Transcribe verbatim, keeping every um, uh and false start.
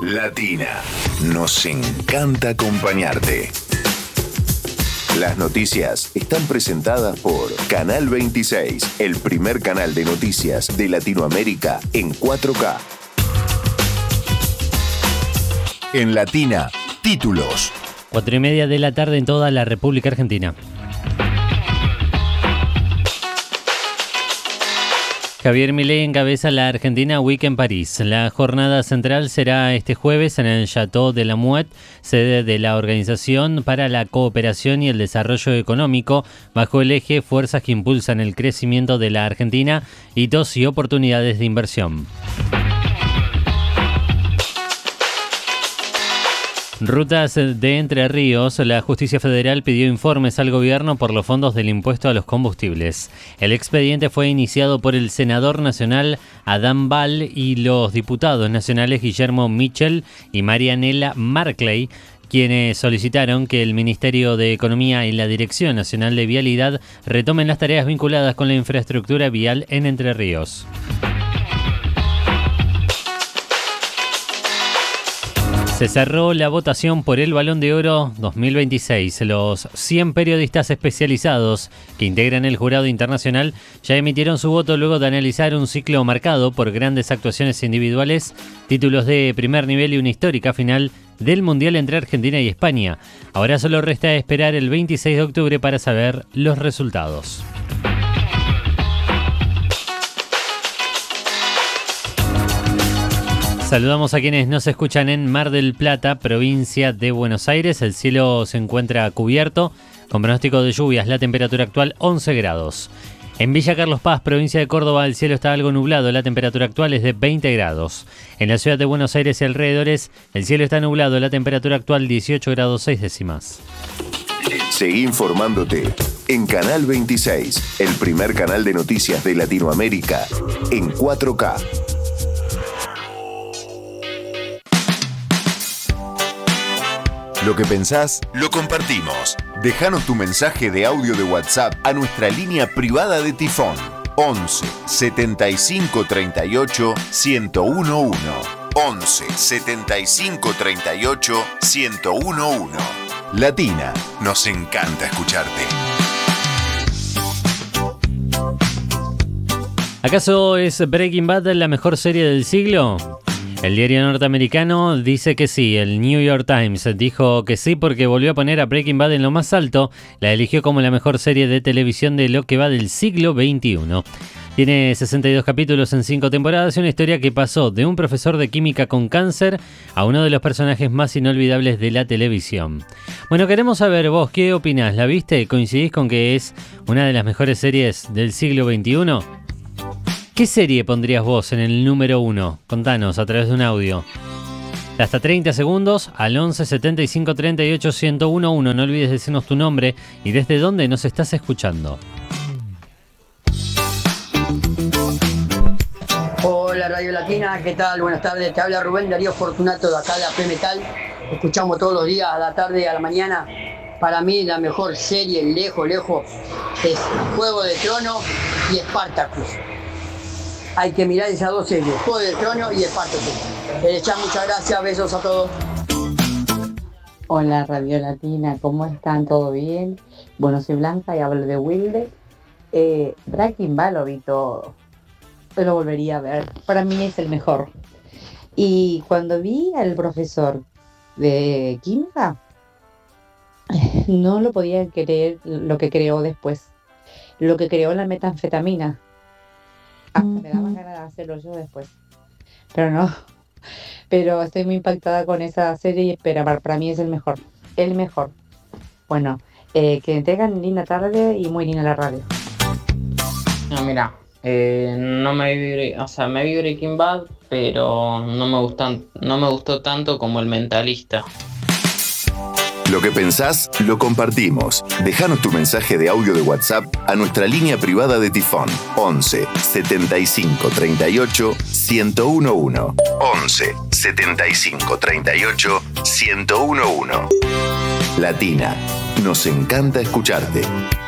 Latina. Nos encanta acompañarte. Las noticias están presentadas por Canal veintiséis, el primer canal de noticias de Latinoamérica en cuatro K. En Latina, títulos. Cuatro y media de la tarde en toda la República Argentina. Javier Milei encabeza la Argentina Week en París. La jornada central será este jueves en el Château de la Mouette, sede de la Organización para la Cooperación y el Desarrollo Económico, bajo el eje Fuerzas que impulsan el crecimiento de la Argentina, hitos y oportunidades de inversión. Rutas de Entre Ríos. La Justicia Federal pidió informes al gobierno por los fondos del impuesto a los combustibles. El expediente fue iniciado por el senador nacional Adam Ball y los diputados nacionales Guillermo Michel y Marianela Markley, quienes solicitaron que el Ministerio de Economía y la Dirección Nacional de Vialidad retomen las tareas vinculadas con la infraestructura vial en Entre Ríos. Se cerró la votación por el Balón de Oro dos mil veintiséis. Los cien periodistas especializados que integran el jurado internacional ya emitieron su voto luego de analizar un ciclo marcado por grandes actuaciones individuales, títulos de primer nivel y una histórica final del Mundial entre Argentina y España. Ahora solo resta esperar el veintiséis de octubre para saber los resultados. Saludamos a quienes nos escuchan en Mar del Plata, provincia de Buenos Aires. El cielo se encuentra cubierto, con pronóstico de lluvias. La temperatura actual once grados. En Villa Carlos Paz, provincia de Córdoba, el cielo está algo nublado. La temperatura actual es de veinte grados. En la ciudad de Buenos Aires y alrededores, el cielo está nublado. La temperatura actual dieciocho grados seis décimas. Seguí informándote en Canal veintiséis, el primer canal de noticias de Latinoamérica en cuatro K. Lo que pensás, lo compartimos. Déjanos tu mensaje de audio de WhatsApp a nuestra línea privada de Tifón. once setenta y cinco treinta y ocho ciento uno. once setenta y cinco treinta y ocho ciento uno. Latina, nos encanta escucharte. ¿Acaso es Breaking Bad la mejor serie del siglo? El diario norteamericano dice que sí. El New York Times dijo que sí porque volvió a poner a Breaking Bad en lo más alto. La eligió como la mejor serie de televisión de lo que va del siglo veintiuno. Tiene sesenta y dos capítulos en cinco temporadas y una historia que pasó de un profesor de química con cáncer a uno de los personajes más inolvidables de la televisión. Bueno, queremos saber vos, ¿qué opinás? ¿La viste? ¿Coincidís con que es una de las mejores series del siglo veintiuno? ¿Qué serie pondrías vos en el número uno? Contanos a través de un audio. Hasta treinta segundos al once setenta y cinco treinta y ocho ciento uno. No olvides decirnos tu nombre y desde dónde nos estás escuchando. Hola Radio Latina, ¿qué tal? Buenas tardes, te habla Rubén Darío Fortunato de acá de A P Metal. Escuchamos todos los días, a la tarde y a la mañana. Para mí la mejor serie, lejos, lejos, es Juego de Tronos y Spartacus. Hay que mirar esas dos series, Juego de Tronos y Spartacus. Les echamos muchas gracias, besos a todos. Hola Radio Latina, ¿cómo están? ¿Todo bien? Bueno, soy Blanca y hablo de Wilde. Eh, Breaking Bad lo vi todo. Yo lo volvería a ver. Para mí es el mejor. Y cuando vi al profesor de química, no lo podía creer lo que creó después. Lo que creó la metanfetamina. Hasta me daban ganas de hacerlo yo después. Pero no. Pero estoy muy impactada con esa serie y espera, para mí es el mejor. El mejor. Bueno, eh, que tengan linda tarde y muy linda la radio. No, mira, eh, no me vi, o sea, me vi Breaking Bad, pero no me gustan, no me gustó tanto como El Mentalista. Lo que pensás, lo compartimos. Déjanos tu mensaje de audio de WhatsApp a nuestra línea privada de Tifón. once setenta y cinco treinta y ocho ciento uno. once setenta y cinco treinta y ocho ciento uno. Latina, nos encanta escucharte.